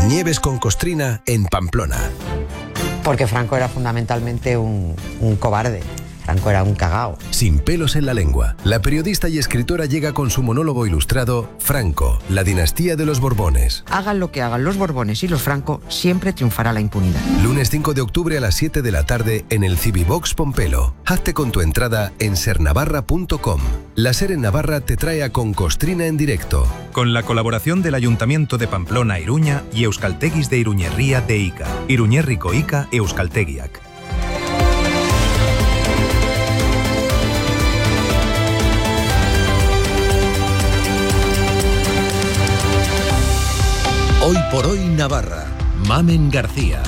Nieves con Costrina en Pamplona. Porque Franco era fundamentalmente un cobarde. Franco era un cagao. Sin pelos en la lengua, la periodista y escritora llega con su monólogo ilustrado Franco, la dinastía de los Borbones. Hagan lo que hagan los Borbones y los Franco, siempre triunfará la impunidad. Lunes 5 de octubre a las 7 de la tarde en el Civivox Pompelo. Hazte con tu entrada en sernavarra.com. La SER en Navarra te trae a Con Costrina en directo. Con la colaboración del Ayuntamiento de Pamplona, Iruña y Euskalteguis de Iruñerría de Ica. Iruñerriko Ica Euskaltegiak. Hoy por hoy Navarra. Mamen García.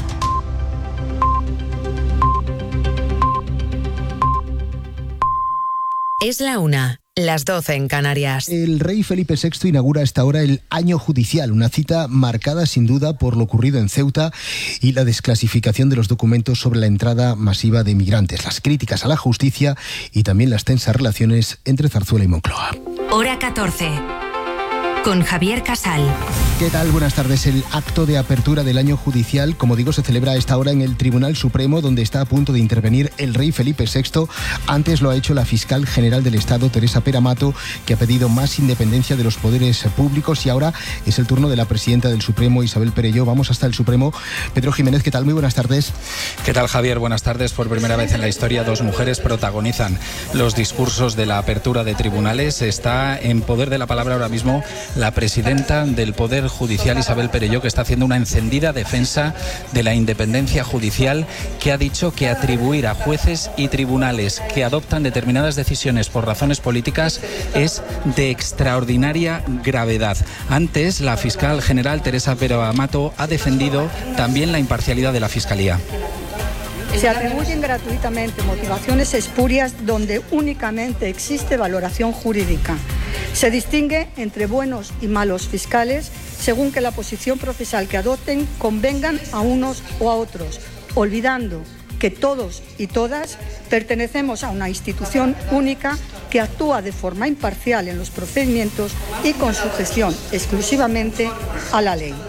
Es la 1, las 12 en Canarias. El rey Felipe VI inaugura a esta hora el año judicial, una cita marcada sin duda por lo ocurrido en Ceuta y la desclasificación de los documentos sobre la entrada masiva de migrantes, las críticas a la justicia y también las tensas relaciones entre Zarzuela y Moncloa. Hora 14. Con Javier Casal. ¿Qué tal? Buenas tardes. El acto de apertura del año judicial, como digo, se celebra a esta hora en el Tribunal Supremo, donde está a punto de intervenir el rey Felipe VI. Antes lo ha hecho la fiscal general del Estado, Teresa Peramato, que ha pedido más independencia de los poderes públicos, y ahora es el turno de la presidenta del Supremo, Isabel Perelló. Vamos hasta el Supremo. Pedro Jiménez, ¿qué tal? Muy buenas tardes. ¿Qué tal, Javier? Buenas tardes. Por primera vez en la historia, 2 mujeres protagonizan los discursos de la apertura de tribunales. Está en poder de la palabra ahora mismo la presidenta del Poder Judicial, Isabel Perelló, que está haciendo una encendida defensa de la independencia judicial, que ha dicho que atribuir a jueces y tribunales que adoptan determinadas decisiones por razones políticas es de extraordinaria gravedad. Antes, la fiscal general Teresa Peramato ha defendido también la imparcialidad de la Fiscalía. Se atribuyen gratuitamente motivaciones espurias donde únicamente existe valoración jurídica. Se distingue entre buenos y malos fiscales según que la posición procesal que adopten convengan a unos o a otros, olvidando que todos y todas pertenecemos a una institución única que actúa de forma imparcial en los procedimientos y con sujeción exclusivamente a la ley.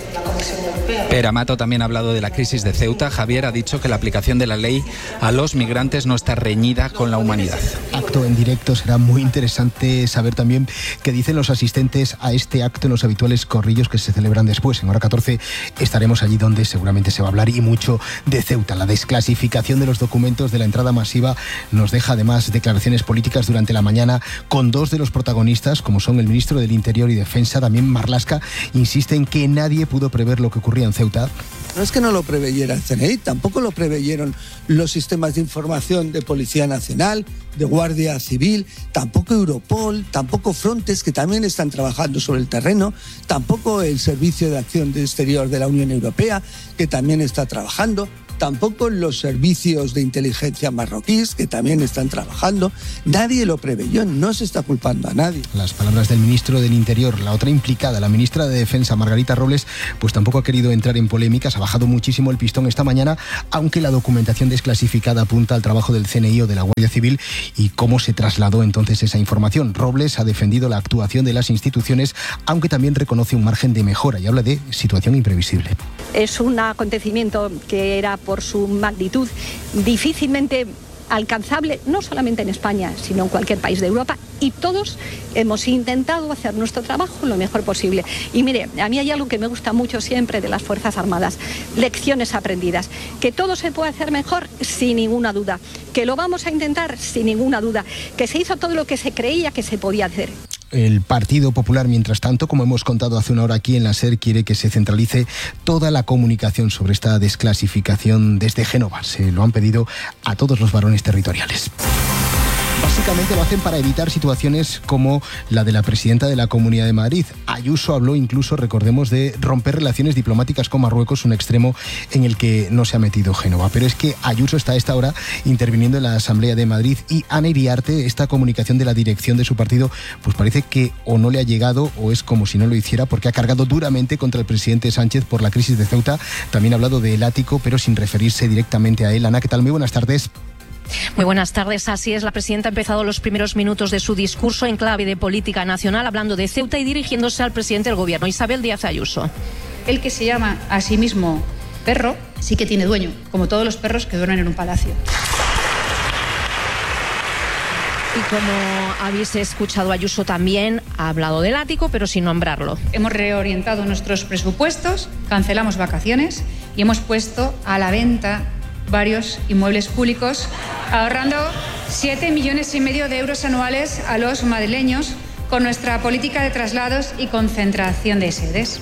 Peramato también ha hablado de la crisis de Ceuta. Javier ha dicho que la aplicación de la ley a los migrantes no está reñida con la humanidad. Acto en directo. Será muy interesante saber también qué dicen los asistentes a este acto en los habituales corrillos que se celebran después. En hora 14 estaremos allí donde seguramente se va a hablar y mucho de Ceuta. La desclasificación de los documentos de la entrada masiva nos deja además declaraciones políticas durante la mañana con 2 de los protagonistas, como son el ministro del Interior y Defensa, también Marlaska, insiste en que nadie pudo prever lo que ocurría en Ceuta. No es que no lo preveyera el CNI, tampoco lo preveyeron los sistemas de información de Policía Nacional, de Guardia Civil, tampoco Europol, tampoco Frontex, que también están trabajando sobre el terreno, tampoco el Servicio de Acción Exterior de la Unión Europea, que también está trabajando, tampoco los servicios de inteligencia marroquíes, que también están trabajando. Nadie lo preveyó, no se está culpando a nadie. Las palabras del ministro del Interior. La otra implicada, la ministra de Defensa, Margarita Robles, pues tampoco ha querido entrar en polémicas, ha bajado muchísimo el pistón esta mañana, aunque la documentación desclasificada apunta al trabajo del CNI o de la Guardia Civil y cómo se trasladó entonces esa información. Robles ha defendido la actuación de las instituciones, aunque también reconoce un margen de mejora y habla de situación imprevisible. Es un acontecimiento que era por su magnitud difícilmente alcanzable, no solamente en España, sino en cualquier país de Europa, y todos hemos intentado hacer nuestro trabajo lo mejor posible. Y mire, a mí hay algo que me gusta mucho siempre de las Fuerzas Armadas: lecciones aprendidas. Que todo se puede hacer mejor, sin ninguna duda. Que lo vamos a intentar, sin ninguna duda. Que se hizo todo lo que se creía que se podía hacer. El Partido Popular, mientras tanto, como hemos contado hace una hora aquí en la SER, quiere que se centralice toda la comunicación sobre esta desclasificación desde Génova. Se lo han pedido a todos los varones territoriales. Básicamente lo hacen para evitar situaciones como la de la presidenta de la Comunidad de Madrid. Ayuso habló incluso, recordemos, de romper relaciones diplomáticas con Marruecos, un extremo en el que no se ha metido Génova. Pero es que Ayuso está a esta hora interviniendo en la Asamblea de Madrid y Ana Iriarte, esta comunicación de la dirección de su partido, pues parece que o no le ha llegado o es como si no lo hiciera, porque ha cargado duramente contra el presidente Sánchez por la crisis de Ceuta. También ha hablado del ático, pero sin referirse directamente a él. Ana, ¿qué tal? Muy buenas tardes. Muy buenas tardes. Así es, la presidenta ha empezado los primeros minutos de su discurso en clave de política nacional, hablando de Ceuta y dirigiéndose al presidente del Gobierno, Isabel Díaz Ayuso. el que se llama a sí mismo perro sí que tiene dueño, como todos los perros que duermen en un palacio. Y como habéis escuchado, Ayuso también ha hablado del ático, pero sin nombrarlo. Hemos reorientado nuestros presupuestos, cancelamos vacaciones y hemos puesto a la venta varios inmuebles públicos, ahorrando 7,5 millones de euros anuales a los madrileños con nuestra política de traslados y concentración de sedes.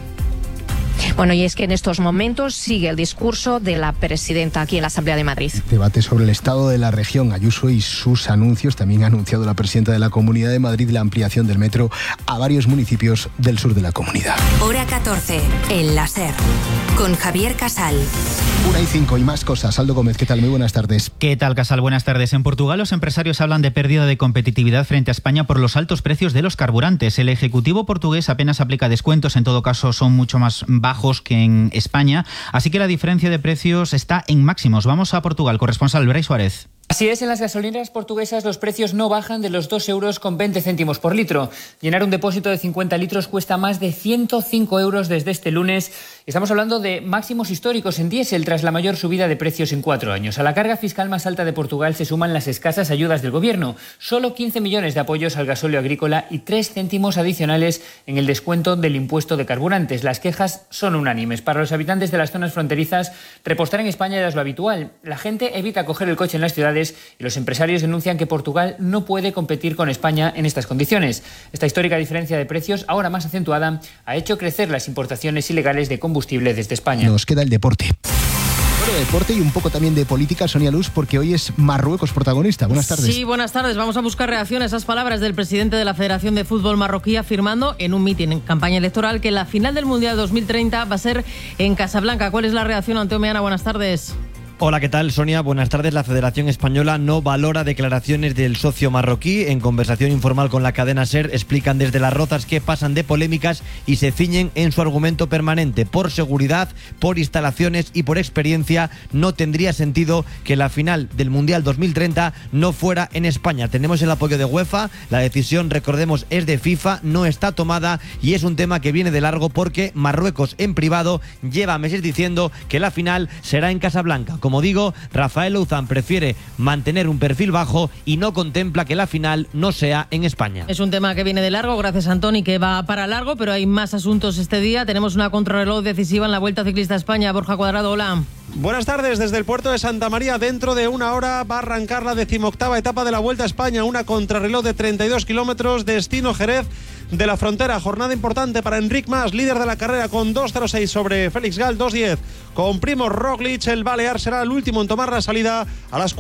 Bueno, y es que en estos momentos sigue el discurso de la presidenta aquí en la Asamblea de Madrid. Debate sobre el estado de la región. Ayuso y sus anuncios. También ha anunciado la presidenta de la Comunidad de Madrid la ampliación del metro a varios municipios del sur de la comunidad. Hora 14, en la SER, con Javier Casal. 1:05 y más cosas. Aldo Gómez, ¿qué tal? Muy buenas tardes. ¿Qué tal, Casal? Buenas tardes. En Portugal los empresarios hablan de pérdida de competitividad frente a España por los altos precios de los carburantes. El Ejecutivo portugués apenas aplica descuentos, en todo caso son mucho más bajos que en España, así que la diferencia de precios está en máximos. Vamos a Portugal, corresponsal Brais Suárez. Así es, en las gasolineras portuguesas los precios no bajan de los 2,20 euros por litro. Llenar un depósito de 50 litros cuesta más de 105 euros desde este lunes. Estamos hablando de máximos históricos en diésel tras la mayor subida de precios en 4 años. A la carga fiscal más alta de Portugal se suman las escasas ayudas del gobierno. Solo 15 millones de apoyos al gasóleo agrícola y 3 céntimos adicionales en el descuento del impuesto de carburantes. Las quejas son unánimes. Para los habitantes de las zonas fronterizas, repostar en España ya es lo habitual. La gente evita coger el coche en las ciudades y los empresarios denuncian que Portugal no puede competir con España en estas condiciones. Esta histórica diferencia de precios, ahora más acentuada, ha hecho crecer las importaciones ilegales de combustible desde España. Nos queda el deporte. Bueno, deporte y un poco también de política, Sonia Luz, porque hoy es Marruecos protagonista. Buenas tardes. Sí, buenas tardes. Vamos a buscar reacción a esas palabras del presidente de la Federación de Fútbol marroquí, afirmando en un mitin en campaña electoral que la final del Mundial 2030 va a ser en Casablanca. ¿Cuál es la reacción, Anteo Meana? Buenas tardes. Hola, ¿qué tal, Sonia? Buenas tardes. La Federación Española no valora declaraciones del socio marroquí. En conversación informal con la cadena SER explican desde Las Rozas que pasan de polémicas y se ciñen en su argumento permanente. Por seguridad, por instalaciones y por experiencia no tendría sentido que la final del Mundial 2030 no fuera en España. Tenemos el apoyo de UEFA, la decisión, recordemos, es de FIFA, no está tomada y es un tema que viene de largo porque Marruecos en privado lleva meses diciendo que la final será en Casablanca. Como digo, Rafael Louzán prefiere mantener un perfil bajo y no contempla que la final no sea en España. Es un tema que viene de largo, gracias Antoni, que va para largo, pero hay más asuntos este día. Tenemos una contrarreloj decisiva en la Vuelta Ciclista a España. Borja Cuadrado, hola. Buenas tardes. Desde el puerto de Santa María, dentro de una hora va a arrancar la 18ª etapa de la Vuelta a España, una contrarreloj de 32 kilómetros, destino Jerez de la Frontera. Jornada importante para Enric Mas, líder de la carrera con 2.06 sobre Félix Gal, 2.10 con Primož Roglič. El balear será el último en tomar la salida a las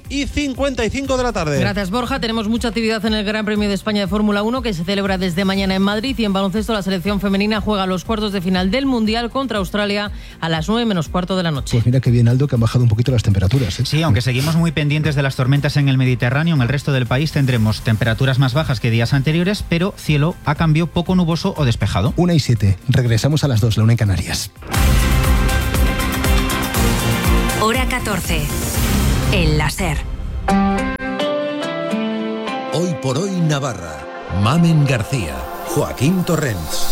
4:55 de la tarde. Gracias, Borja. Tenemos mucha actividad en el Gran Premio de España de Fórmula 1 que se celebra desde mañana en Madrid, y en baloncesto la selección femenina juega los cuartos de final del Mundial contra Australia a las 9:15 de la noche. Pues mira que bien, Aldo, que han bajado un poquito las temperaturas, ¿eh? Sí, aunque seguimos muy pendientes de las tormentas en el Mediterráneo, en el resto del país tendremos temperaturas más bajas que días anteriores, pero cielo a cambio poco nuboso o despejado. 1:07. Regresamos a las 2, la 1 en Canarias. Hora 14, en la SER. Hoy por hoy Navarra. Mamen García, Joaquín Torrens.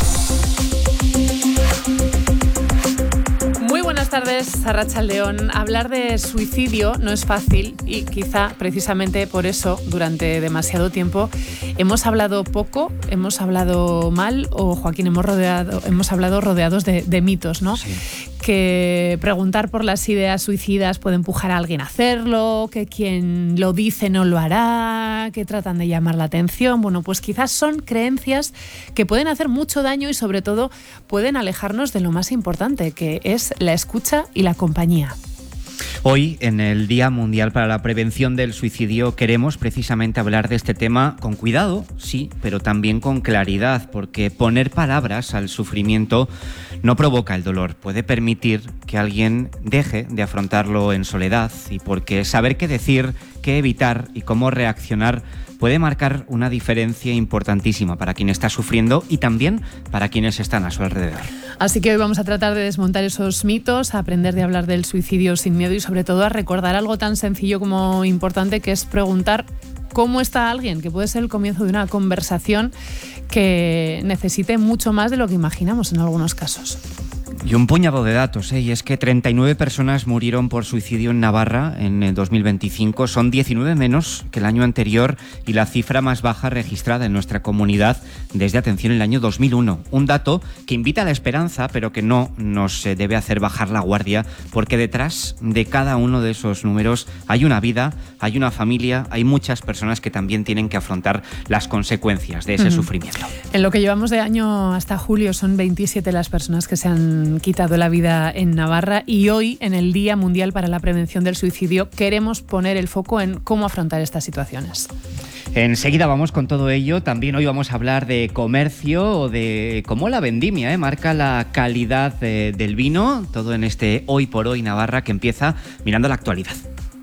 Buenas tardes, Arratsaldeón. Hablar de suicidio no es fácil y quizá precisamente por eso durante demasiado tiempo hemos hablado poco, hemos hablado mal o, Joaquín, hemos hablado rodeados de mitos, ¿no? Sí. Que preguntar por las ideas suicidas puede empujar a alguien a hacerlo, que quien lo dice no lo hará, que tratan de llamar la atención. Bueno, pues quizás son creencias que pueden hacer mucho daño y sobre todo pueden alejarnos de lo más importante, que es la escucha y la compañía. Hoy, en el Día Mundial para la Prevención del Suicidio, queremos precisamente hablar de este tema con cuidado, sí, pero también con claridad, porque poner palabras al sufrimiento no provoca el dolor, puede permitir que alguien deje de afrontarlo en soledad, y porque saber qué decir, qué evitar y cómo reaccionar puede marcar una diferencia importantísima para quien está sufriendo y también para quienes están a su alrededor. Así que hoy vamos a tratar de desmontar esos mitos, a aprender de hablar del suicidio sin miedo y sobre todo a recordar algo tan sencillo como importante, que es preguntar cómo está alguien, que puede ser el comienzo de una conversación que necesite mucho más de lo que imaginamos en algunos casos. Y un puñado de datos, y es que 39 personas murieron por suicidio en Navarra en el 2025, son 19 menos que el año anterior y la cifra más baja registrada en nuestra comunidad desde, atención, el año 2001. Un dato que invita a la esperanza, pero que no nos debe hacer bajar la guardia, porque detrás de cada uno de esos números hay una vida, hay una familia, hay muchas personas que también tienen que afrontar las consecuencias de ese sufrimiento. En lo que llevamos de año hasta julio son 27 las personas que se han quitado la vida en Navarra, y hoy, en el Día Mundial para la Prevención del Suicidio, queremos poner el foco en cómo afrontar estas situaciones. Enseguida vamos con todo ello. También hoy vamos a hablar de comercio o de cómo la vendimia marca la calidad del vino. Todo en este Hoy por Hoy Navarra, que empieza mirando la actualidad.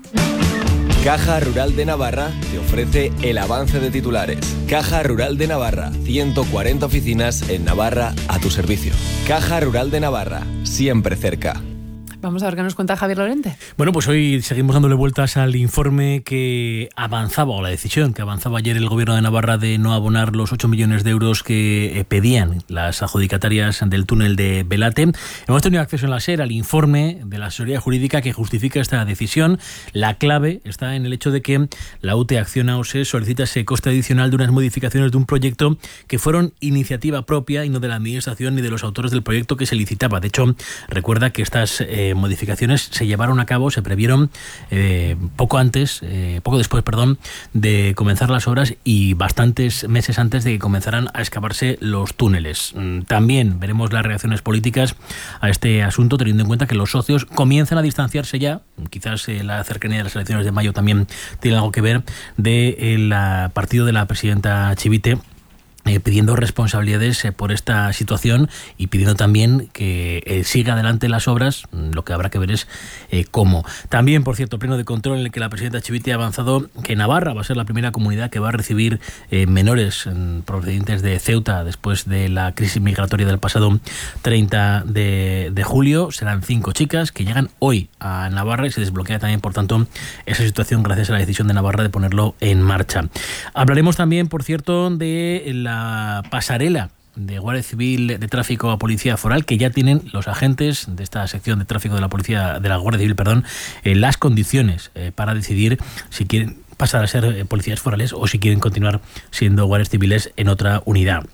Caja Rural de Navarra te ofrece el avance de titulares. Caja Rural de Navarra, 140 oficinas en Navarra a tu servicio. Caja Rural de Navarra, siempre cerca. Vamos a ver qué nos cuenta Javier Lorente. Bueno, pues hoy seguimos dándole vueltas al informe que avanzaba, o la decisión que avanzaba ayer el Gobierno de Navarra de no abonar los 8 millones de euros que pedían las adjudicatarias del túnel de Belate. Hemos tenido acceso en la SER al informe de la asesoría jurídica que justifica esta decisión. La clave está en el hecho de que la UTE Acciona OSE solicita ese coste adicional de unas modificaciones de un proyecto que fueron iniciativa propia y no de la Administración ni de los autores del proyecto que se licitaba. De hecho, recuerda que estas modificaciones se llevaron a cabo, se previeron poco después de comenzar las obras y bastantes meses antes de que comenzaran a excavarse los túneles. También veremos las reacciones políticas a este asunto, teniendo en cuenta que los socios comienzan a distanciarse ya, quizás la cercanía de las elecciones de mayo también tiene algo que ver, del partido de la presidenta Chivite, pidiendo responsabilidades por esta situación y pidiendo también que siga adelante las obras. Lo que habrá que ver es cómo. También, por cierto, pleno de control en el que la presidenta Chivite ha avanzado que Navarra va a ser la primera comunidad que va a recibir menores procedentes de Ceuta después de la crisis migratoria del pasado 30 de julio. Serán 5 chicas que llegan hoy a Navarra y se desbloquea también, por tanto, esa situación gracias a la decisión de Navarra de ponerlo en marcha. Hablaremos también, por cierto, de la pasarela de Guardia Civil de Tráfico a Policía Foral, que ya tienen los agentes de esta sección de tráfico de la Guardia Civil, las condiciones para decidir si quieren pasar a ser policías forales o si quieren continuar siendo guardias civiles en otra unidad.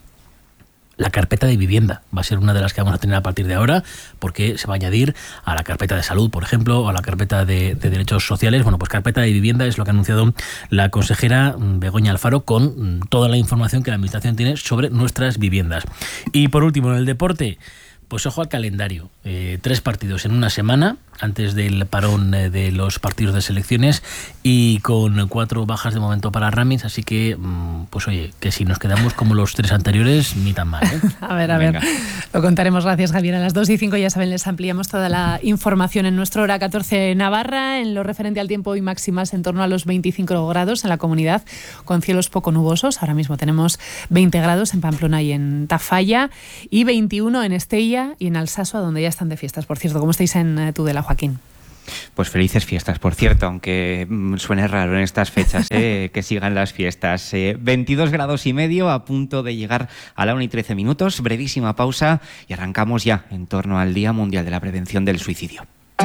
La carpeta de vivienda va a ser una de las que vamos a tener a partir de ahora, porque se va a añadir a la carpeta de salud, por ejemplo, o a la carpeta de derechos sociales. Bueno, pues carpeta de vivienda es lo que ha anunciado la consejera Begoña Alfaro, con toda la información que la Administración tiene sobre nuestras viviendas. Y por último, en el deporte, pues ojo al calendario. 3 partidos en una semana, antes del parón de los partidos de selecciones, y con 4 bajas de momento para Ramis, así que, pues oye, que si nos quedamos como los 3 anteriores, ni tan mal, ¿eh? A ver, lo contaremos. Gracias, Javier. A las 2:05, ya saben, les ampliamos toda la información en nuestro Hora 14 Navarra. En lo referente al tiempo, hoy máximas en torno a los 25 grados en la comunidad, con cielos poco nubosos. Ahora mismo tenemos 20 grados en Pamplona y en Tafalla, y 21 en Estella y en Alsasua, donde ya están de fiestas. Por cierto, ¿cómo estáis en Tudela, Joaquín? Pues felices fiestas, por cierto, aunque suene raro en estas fechas, que sigan las fiestas. 22 grados y medio, a punto de llegar a la 1:13. Brevísima pausa y arrancamos ya en torno al Día Mundial de la Prevención del Suicidio.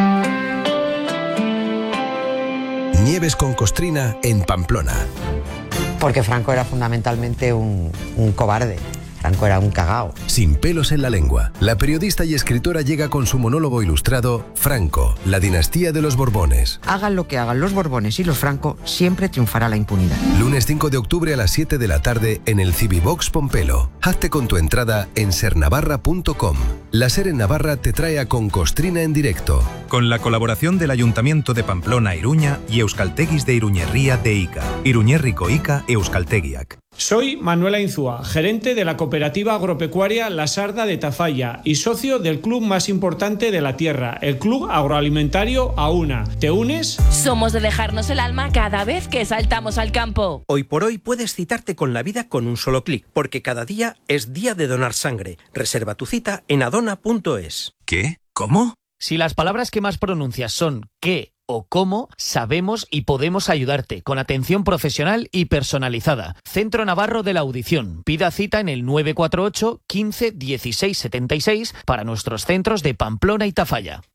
Nieves con Costrina en Pamplona. Porque Franco era fundamentalmente un cobarde. Franco era un cagao. Sin pelos en la lengua, la periodista y escritora llega con su monólogo ilustrado Franco, la dinastía de los Borbones. Hagan lo que hagan los Borbones y los Franco, siempre triunfará la impunidad. Lunes 5 de octubre a las 7 de la tarde en el Cibibox Pompelo. Hazte con tu entrada en sernavarra.com. La SER en Navarra te trae a Con Costrina en directo. Con la colaboración del Ayuntamiento de Pamplona Iruña y Euskalteguis de Iruñerría de Ica. Iruñerriko Ica Euskaltegiak. Soy Manuela Inzúa, gerente de la cooperativa agropecuaria La Sarda de Tafalla y socio del club más importante de la tierra, el Club Agroalimentario AUNA. ¿Te unes? Somos de dejarnos el alma cada vez que saltamos al campo. Hoy por hoy puedes citarte con la vida con un solo clic, porque cada día es día de donar sangre. Reserva tu cita en adona.es. ¿Qué? ¿Cómo? Si las palabras que más pronuncias son qué o cómo sabemos y podemos ayudarte con atención profesional y personalizada. Centro Navarro de la Audición. Pida cita en el 948 15 16 76 para nuestros centros de Pamplona y Tafalla.